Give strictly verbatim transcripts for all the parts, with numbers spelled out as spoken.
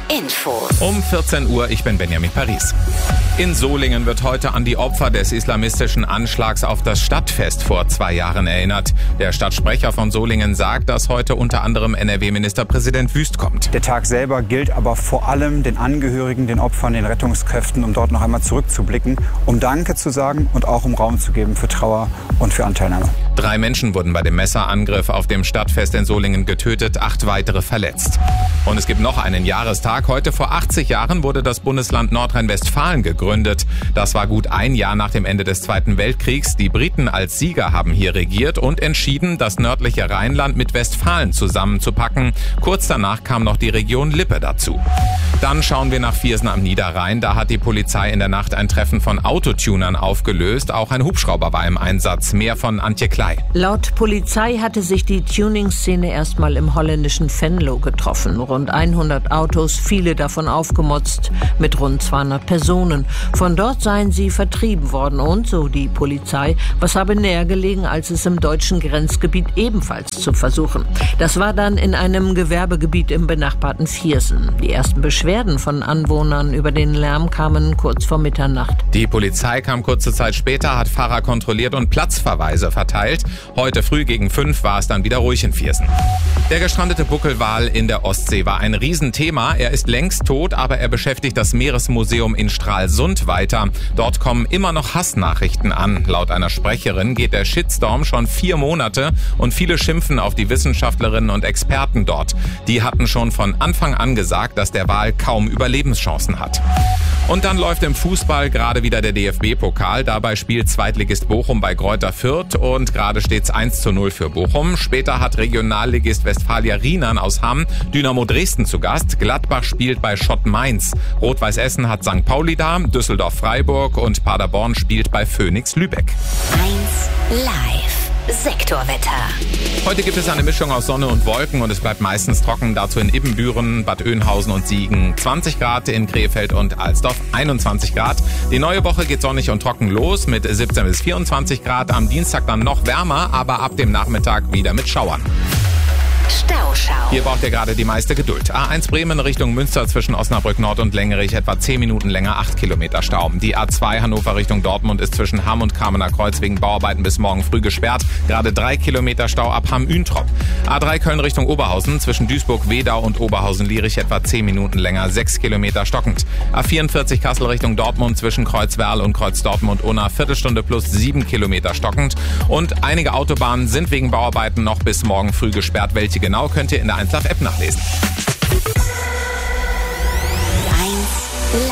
Info. Um vierzehn Uhr, ich bin Benjamin Paris. In Solingen wird heute an die Opfer des islamistischen Anschlags auf das Stadtfest vor zwei Jahren erinnert. Der Stadtsprecher von Solingen sagt, dass heute unter anderem N R W-Ministerpräsident Wüst kommt. Der Tag selber gilt aber vor allem den Angehörigen, den Opfern, den Rettungskräften, um dort noch einmal zurückzublicken, um Danke zu sagen und auch um Raum zu geben für Trauer und für Anteilnahme. Drei Menschen wurden bei dem Messerangriff auf dem Stadtfest in Solingen getötet, acht weitere verletzt. Und es gibt noch einen Jahrestag. Heute vor achtzig Jahren wurde das Bundesland Nordrhein-Westfalen gegründet. Das war gut ein Jahr nach dem Ende des Zweiten Weltkriegs. Die Briten als Sieger haben hier regiert und entschieden, das nördliche Rheinland mit Westfalen zusammenzupacken. Kurz danach kam noch die Region Lippe dazu. Dann schauen wir nach Viersen am Niederrhein. Da hat die Polizei in der Nacht ein Treffen von Autotunern aufgelöst. Auch ein Hubschrauber war im Einsatz. Mehr von Antje Klei. Laut Polizei hatte sich die Tuning-Szene erstmal im holländischen Venlo getroffen. Rund hundert Autos, viele davon aufgemotzt, mit rund zweihundert Personen. Von dort seien sie vertrieben worden und, so die Polizei, was habe näher gelegen, als es im deutschen Grenzgebiet ebenfalls zu versuchen. Das war dann in einem Gewerbegebiet im benachbarten Viersen. Die ersten Beschwerden von Anwohnern über den Lärm kamen kurz vor Mitternacht. Die Polizei kam kurze Zeit später, hat Fahrer kontrolliert und Platzverweise verteilt. Heute früh gegen fünf war es dann wieder ruhig in Viersen. Der gestrandete Buckelwal in der Ostsee war ein Riesenthema. Er ist längst tot, aber er beschäftigt das Meeresmuseum in Stralsund weiter. Dort kommen immer noch Hassnachrichten an. Laut einer Sprecherin geht der Shitstorm schon vier Monate und viele schimpfen auf die Wissenschaftlerinnen und Experten dort. Die hatten schon von Anfang an gesagt, dass der Wal kaum Überlebenschancen hat. Und dann läuft im Fußball gerade wieder der D F B-Pokal. Dabei spielt Zweitligist Bochum bei Greuther Fürth und gerade steht's eins zu null für Bochum. Später hat Regionalligist Westfalia Rienan aus Hamm Dynamo Dresden zu Gast. Gladbach spielt bei Schott Mainz. Rot-Weiß Essen hat Sankt Pauli da, Düsseldorf Freiburg und Paderborn spielt bei Phoenix Lübeck. eins live. Sektorwetter. Heute gibt es eine Mischung aus Sonne und Wolken und es bleibt meistens trocken. Dazu in Ibbenbüren, Bad Oeynhausen und Siegen zwanzig Grad, in Krefeld und Alsdorf einundzwanzig Grad. Die neue Woche geht sonnig und trocken los mit siebzehn bis vierundzwanzig Grad. Am Dienstag dann noch wärmer, aber ab dem Nachmittag wieder mit Schauern. Stauschau. Hier braucht ihr gerade die meiste Geduld. A eins Bremen Richtung Münster zwischen Osnabrück Nord und Längerich etwa zehn Minuten länger, acht Kilometer Stau. Die A zwei Hannover Richtung Dortmund ist zwischen Hamm und Kamener Kreuz wegen Bauarbeiten bis morgen früh gesperrt. Gerade drei Kilometer Stau ab Hamm-Üntrop. A drei Köln Richtung Oberhausen zwischen Duisburg-Wedau und Oberhausen-Lierich etwa zehn Minuten länger, sechs Kilometer stockend. A vierundvierzig Kassel Richtung Dortmund zwischen Kreuzwerl und Kreuz Dortmund-Unna Viertelstunde plus sieben Kilometer stockend. Und einige Autobahnen sind wegen Bauarbeiten noch bis morgen früh gesperrt. Welche genau, könnt ihr in der eins Live App nachlesen. eins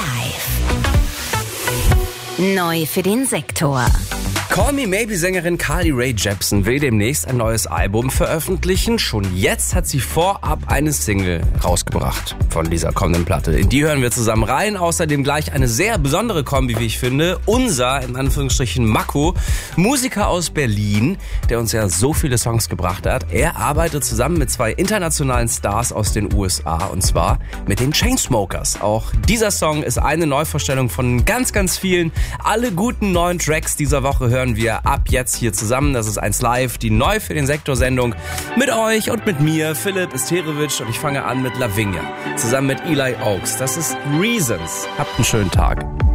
live. Neu für den Sektor. Call Me Maybe-Sängerin Carly Rae Jepsen will demnächst ein neues Album veröffentlichen. Schon jetzt hat sie vorab eine Single rausgebracht von dieser kommenden Platte. In die hören wir zusammen rein. Außerdem gleich eine sehr besondere Kombi, wie ich finde. Unser, in Anführungsstrichen, Mako, Musiker aus Berlin, der uns ja so viele Songs gebracht hat. Er arbeitet zusammen mit zwei internationalen Stars aus den U S A und zwar mit den Chainsmokers. Auch dieser Song ist eine Neuvorstellung von ganz, ganz vielen. Alle guten neuen Tracks dieser Woche hören wir ab jetzt hier zusammen. Das ist eins live, die neu für den Sektor-Sendung mit euch und mit mir, Philipp Isterewitsch, und ich fange an mit Lavinia, zusammen mit Eli Oaks. Das ist Reasons. Habt einen schönen Tag.